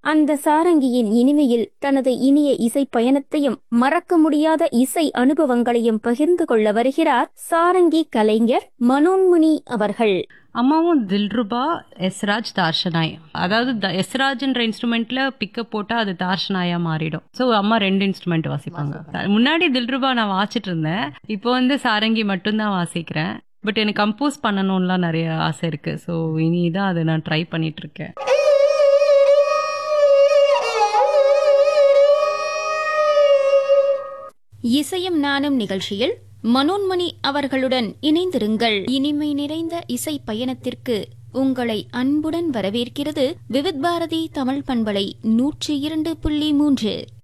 அந்த சாரங்கியின் இனிமையில் தனது இனிய இசை பயணத்தையும் மறக்க முடியாத இசை அனுபவங்களையும் பகிர்ந்து கொள்ள வருகிறார் சாரங்கி கலைஞர் மனோன்மணி அவர்கள். அம்மாவும் தில்ருபா, எஸ்ராஜ், தார்ஷனாய். அதாவது எஸ்ராஜ்ன்ற இன்ஸ்ட்ருமெண்ட்ல பிக்கப் போட்டா அது தார்ஷனாயா மாறிடும். ஸோ அம்மா 2 இன்ஸ்ட்ருமெண்ட் வாசிப்பாங்க. முன்னாடி தில்ருபா நான் வாசிட்டு இருந்தேன், இப்போ சாரங்கி மட்டும்தான் வாசிக்கிறேன். பட் எனக்கு கம்போஸ் பண்ணணும்லாம் நிறைய ஆசை இருக்கு. ஸோ இனிதான் அதை நான் ட்ரை பண்ணிட்டு இருக்கேன். இசையும் நானும் நிகழ்ச்சியில் மனோன்மணி அவர்களுடன் இணைந்திருங்கள். இனிமை நிறைந்த இசை பயணத்திற்கு உங்களை அன்புடன் வரவேற்கிறது விவித் பாரதி தமிழ் பண்பலை 102.3.